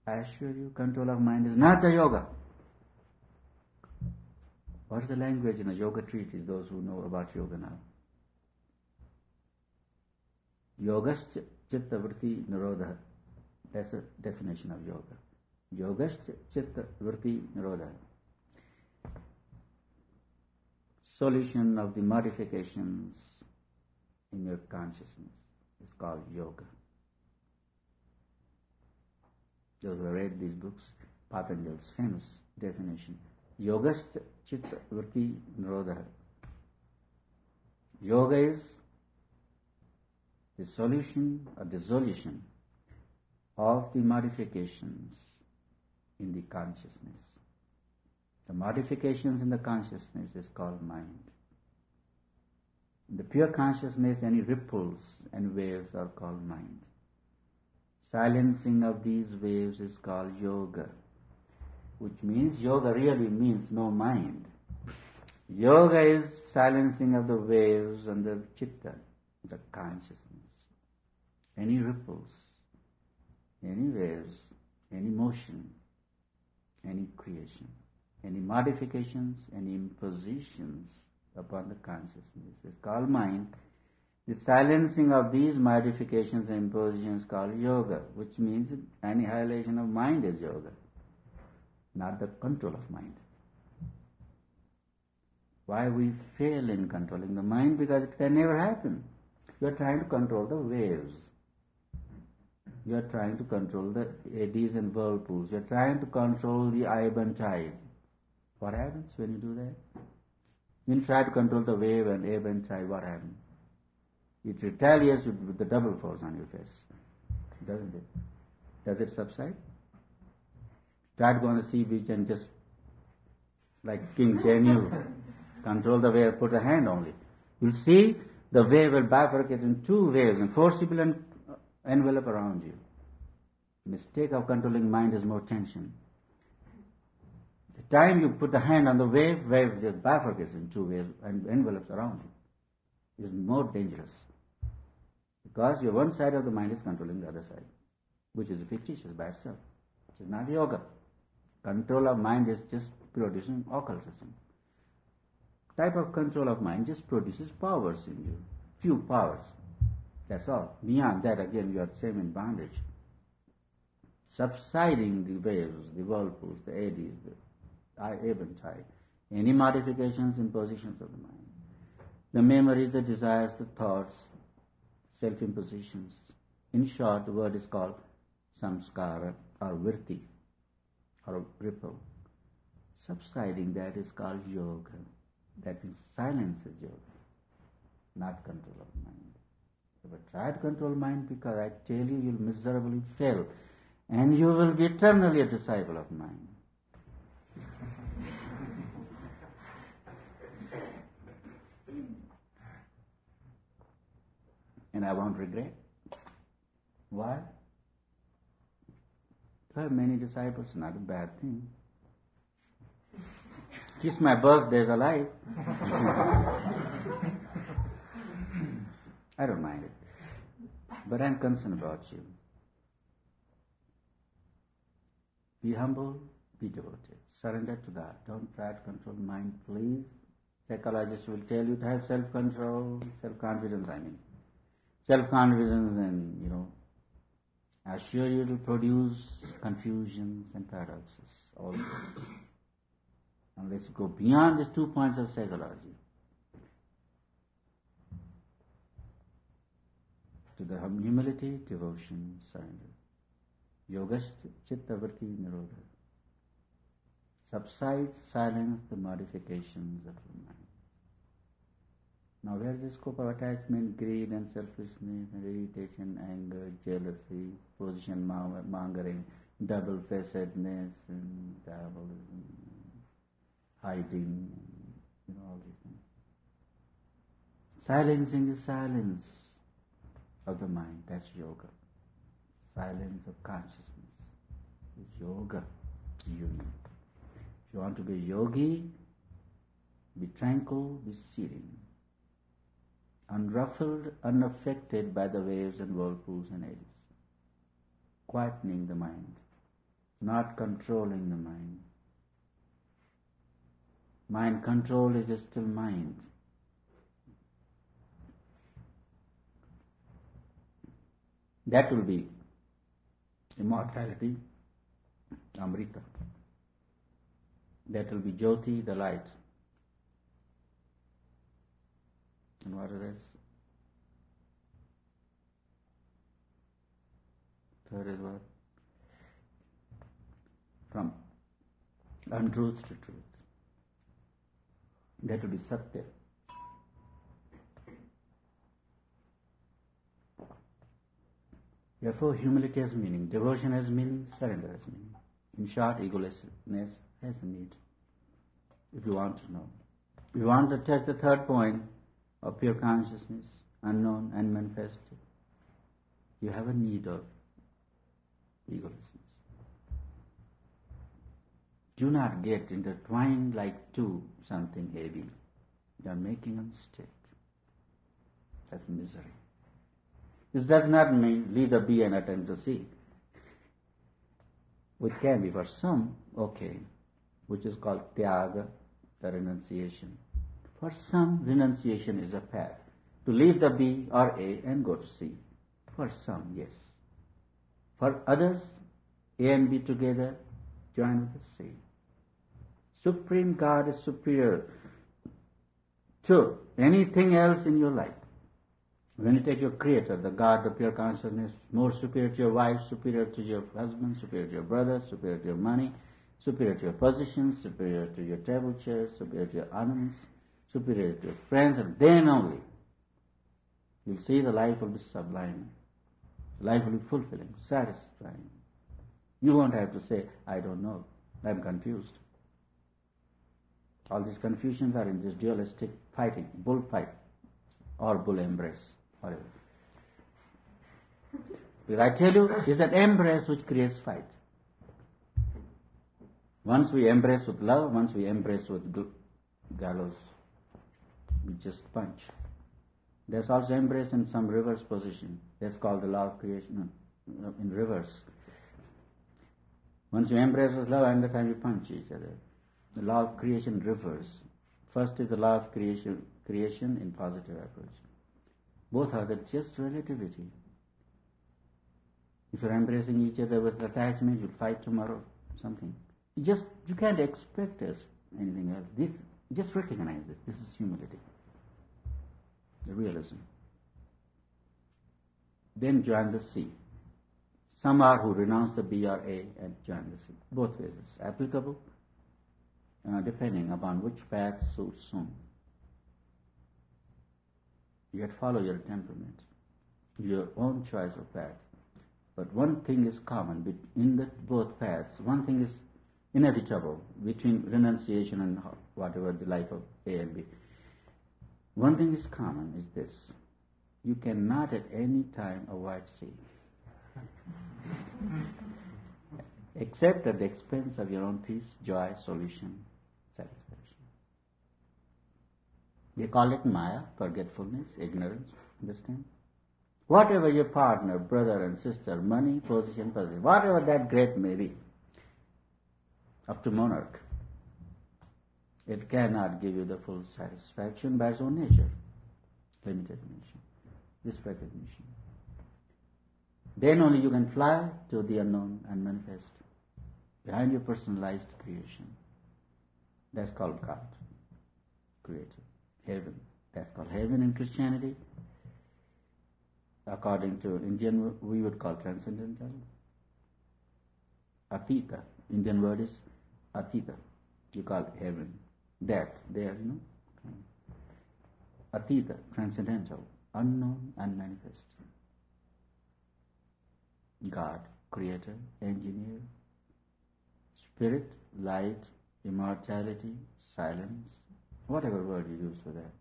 I assure you, control of mind is not a yoga. What is the language in a yoga treatise, those who know about yoga now? Yogascha chitta vritti nirodha. That's a definition of yoga. Yogascha chitta vritti nirodha. Solution of the modifications in your consciousness is called yoga. Those who have read these books, Patanjali's famous definition. Yogascha chitta vritti nirodha. Yoga is the solution or dissolution of the modifications in the consciousness. The modifications in the consciousness is called mind. In the pure consciousness, any ripples and waves are called mind. Silencing of these waves is called yoga, which means yoga really means no mind. Yoga is silencing of the waves and the chitta, the consciousness. Any ripples, any waves, any motion, any creation, any modifications, any impositions upon the consciousness is called mind. The silencing of these modifications and impositions is called yoga, which means annihilation of mind is yoga, not the control of mind. Why we fail in controlling the mind? Because it can never happen. You are trying to control the waves. You are trying to control the eddies and whirlpools. You are trying to control the ebb and tide. What happens when you do that? When you try to control the wave and ebb and tide, what happens? It retaliates with the double force on your face, doesn't it? Does it subside? Try to go on the sea beach and just, like King Daniel, control the wave, put a hand only. You'll see the wave will bifurcate in two waves and forcibly envelop around you. Mistake of controlling mind is more tension. The time you put the hand on the wave, wave just bifurcates in two waves and envelops around you. It is more dangerous. Because your one side of the mind is controlling the other side, which is fictitious by itself. It is not yoga. Control of mind is just producing occultism. Type of control of mind just produces powers in you. Few powers. That's all. Beyond that, again, you are same in bondage. Subsiding the waves, the whirlpools, the eddies, the ebb and tide. Any modifications, impositions of the mind. The memories, the desires, the thoughts, self-impositions. In short, the word is called samskara or vritti or ripple. Subsiding that is called yoga. That means silence is yoga, not control of mind. But try to control mind, because I tell you, you'll miserably fail. And you will be eternally a disciple of mind. And I won't regret. Why? To have many disciples is not a bad thing. Kiss my birthdays alive. I don't mind it. But I'm concerned about you. Be humble, be devoted. Surrender to God. Don't try to control mind, please. Psychologists will tell you to have self-control, self-confidence, Self-confidence and, I assure you it will produce confusions and paradoxes also. Unless you go beyond these 2 points of psychology to the humility, devotion, surrender. Yoga chitta vritti nirodha. Subside, silence the modifications of the mind. Now where is the scope of attachment, greed and selfishness and irritation, anger, jealousy, position mongering, double-facedness and diabolism, hiding, all these things. Silencing the silence of the mind, that's yoga. Silence of consciousness is yoga. Union. If you want to be a yogi, be tranquil, be serene. Unruffled, unaffected by the waves and whirlpools and eddies. Quietening the mind. not controlling the mind. Mind control is still mind. That will be immortality, Amrita. That will be Jyoti, the light. And what is this? Third is what? From untruth to truth. That will be Satya. Therefore, humility has meaning, devotion has meaning, surrender has meaning. In short, egolessness has a need. If you want to know. If you want to touch the third point of pure consciousness, unknown and manifest, you have a need of egolessness. Do not get intertwined like two something heavy. You are making a mistake. That's misery. This does not mean leave the bee and attempt to see. Which can be for some, okay, which is called tyaga, the renunciation. For some, renunciation is a path. To leave the B or A and go to C. For some, yes. For others, A and B together join with the C. Supreme God is superior to anything else in your life. When you take your Creator, the God, the pure consciousness, more superior to your wife, superior to your husband, superior to your brother, superior to your money, superior to your position, superior to your table chairs, superior to your ornaments, superior to your friends, and then only you'll see the life will be sublime. The life will be fulfilling, satisfying. You won't have to say, I don't know, I'm confused. All these confusions are in this dualistic fighting, bullfight or bull embrace, whatever. Because I tell you, it's an embrace which creates fight. Once we embrace with love, once we embrace with gallows, we just punch. There's also embrace in some reverse position. That's called the law of creation in reverse. Once you embrace with love, and the time you punch each other. The law of creation reverse. First is the law of creation in positive approach. Both are just relativity. If you're embracing each other with attachment, you'll fight tomorrow, something. You can't expect anything else. Just recognize this. This is humility. The realism. Then join the C. Some are who renounce the B or A and join the C. Both ways is applicable, depending upon which path suits whom. You have to follow your temperament, your own choice of path. But one thing is common in both paths. One thing is inevitable between renunciation and whatever the life of A and B. One thing is common is this. You cannot at any time avoid C. Except at the expense of your own peace, joy, solution, satisfaction. They call it Maya, forgetfulness, ignorance, understand? Whatever your partner, brother and sister, money, position, whatever that great may be, up to monarch, it cannot give you the full satisfaction by its own nature, limited nature, this recognition. Then only you can fly to the unknown and manifest behind your personalized creation. That's called God, Creator, heaven. That's called heaven in Christianity. According to Indian, we would call transcendental. Atita, Indian word is Atita. You call it heaven. That, there, Atita, transcendental, unknown and manifest. God, Creator, Engineer, Spirit, Light, Immortality, Silence, whatever word you use for that.